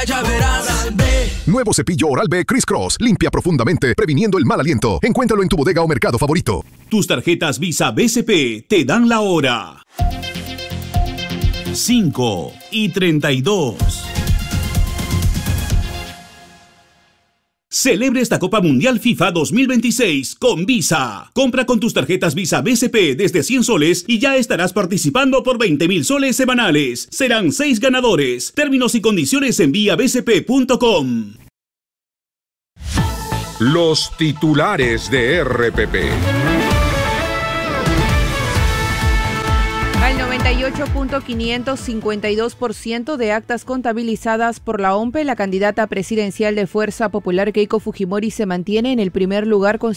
ya verás. Nuevo cepillo Oral-B Criss Cross. Limpia profundamente, previniendo el mal aliento. Encuéntralo en tu bodega o mercado favorito. Tus tarjetas Visa BCP te dan la hora. 5:32. Celebre esta Copa Mundial FIFA 2026 con Visa. Compra con tus tarjetas Visa BCP desde 100 soles y ya estarás participando por 20.000 soles semanales. Serán 6 ganadores. Términos y condiciones en viabcp.com. Los titulares de RPP. Al 98.552% de actas contabilizadas por la OMPE, la candidata presidencial de Fuerza Popular Keiko Fujimori se mantiene en el primer lugar con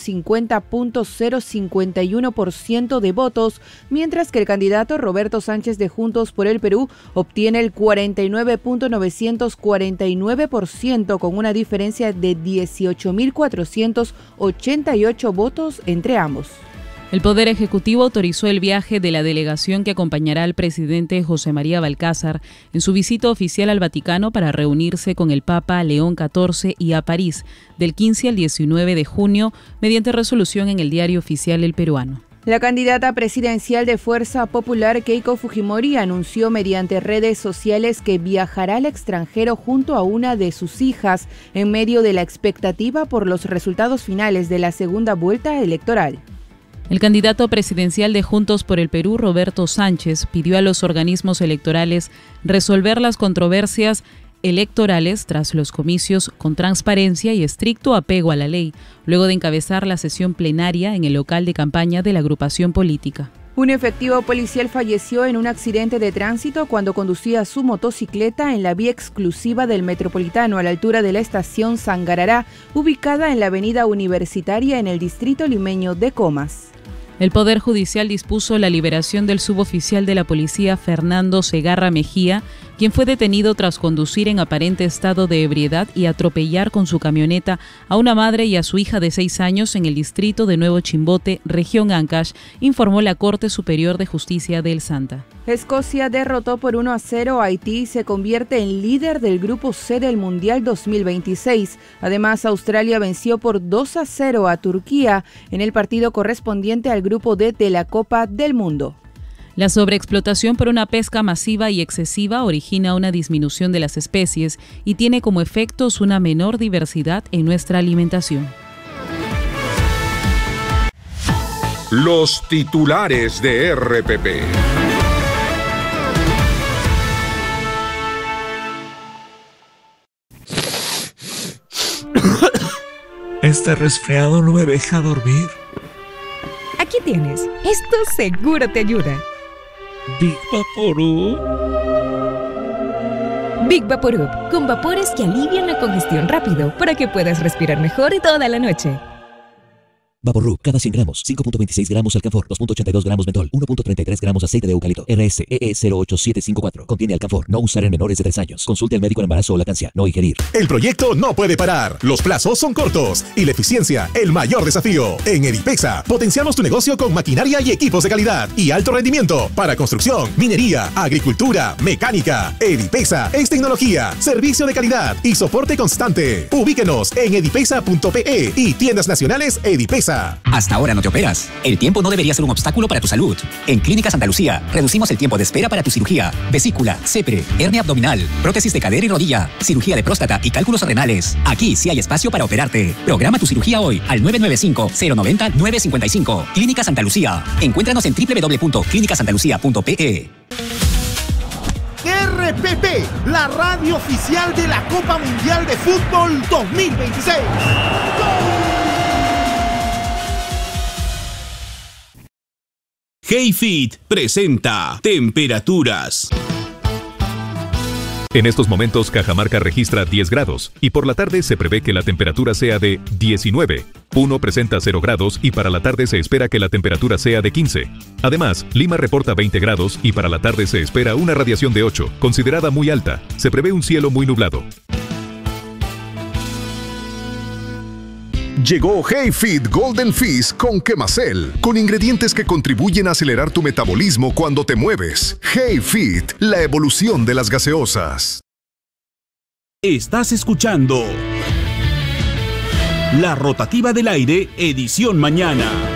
50.051% de votos, mientras que el candidato Roberto Sánchez de Juntos por el Perú obtiene el 49.949% con una diferencia de 18.488 votos entre ambos. El Poder Ejecutivo autorizó el viaje de la delegación que acompañará al presidente José María Balcázar en su visita oficial al Vaticano para reunirse con el Papa León XIV y a París del 15 al 19 de junio mediante resolución en el Diario Oficial El Peruano. La candidata presidencial de Fuerza Popular, Keiko Fujimori, anunció mediante redes sociales que viajará al extranjero junto a una de sus hijas en medio de la expectativa por los resultados finales de la segunda vuelta electoral. El candidato presidencial de Juntos por el Perú, Roberto Sánchez, pidió a los organismos electorales resolver las controversias electorales tras los comicios con transparencia y estricto apego a la ley, luego de encabezar la sesión plenaria en el local de campaña de la agrupación política. Un efectivo policial falleció en un accidente de tránsito cuando conducía su motocicleta en la vía exclusiva del Metropolitano a la altura de la estación Sangarará, ubicada en la avenida Universitaria en el distrito limeño de Comas. El Poder Judicial dispuso la liberación del suboficial de la policía Fernando Segarra Mejía, quien fue detenido tras conducir en aparente estado de ebriedad y atropellar con su camioneta a una madre y a su hija de 6 años en el distrito de Nuevo Chimbote, región Ancash, informó la Corte Superior de Justicia de El Santa. Escocia derrotó por 1-0 a Haití y se convierte en líder del Grupo C del Mundial 2026. Además, Australia venció por 2-0 a Turquía en el partido correspondiente al Grupo D de la Copa del Mundo. La sobreexplotación por una pesca masiva y excesiva origina una disminución de las especies y tiene como efectos una menor diversidad en nuestra alimentación. Los titulares de RPP. Este resfriado no me deja dormir. Aquí tienes. Esto seguro te ayuda. Big Vaporub. Big Vaporub, con vapores que alivian la congestión rápido para que puedas respirar mejor toda la noche. Vaporub, cada 100 gramos, 5.26 gramos alcanfor, 2.82 gramos mentol, 1.33 gramos aceite de eucalipto. RSEE 08754. Contiene alcanfor. No usar en menores de 3 años. Consulte al médico en embarazo o lactancia. No ingerir. El proyecto no puede parar. Los plazos son cortos y la eficiencia el mayor desafío. En Edipexa potenciamos tu negocio con maquinaria y equipos de calidad y alto rendimiento para construcción, minería, agricultura, mecánica. Edipexa es tecnología, servicio de calidad y soporte constante. Ubíquenos en edipexa.pe y tiendas nacionales Edipexa. Hasta ahora no te operas. El tiempo no debería ser un obstáculo para tu salud. En Clínica Santa Lucía reducimos el tiempo de espera para tu cirugía, vesícula, CEPRE, hernia abdominal, prótesis de cadera y rodilla, cirugía de próstata y cálculos renales. Aquí sí hay espacio para operarte. Programa tu cirugía hoy al 995-090-955. Clínica Santa Lucía. Encuéntranos en www.clinicasantalucia.pe. RPP, la radio oficial de la Copa Mundial de Fútbol 2026. HeyFit presenta temperaturas. En estos momentos Cajamarca registra 10 grados y por la tarde se prevé que la temperatura sea de 19. Puno presenta 0 grados y para la tarde se espera que la temperatura sea de 15. Además, Lima reporta 20 grados y para la tarde se espera una radiación de 8, considerada muy alta. Se prevé un cielo muy nublado. Llegó HeyFit Golden Fizz con Quemacel, con ingredientes que contribuyen a acelerar tu metabolismo cuando te mueves. HeyFit, la evolución de las gaseosas. Estás escuchando La Rotativa del Aire, edición mañana.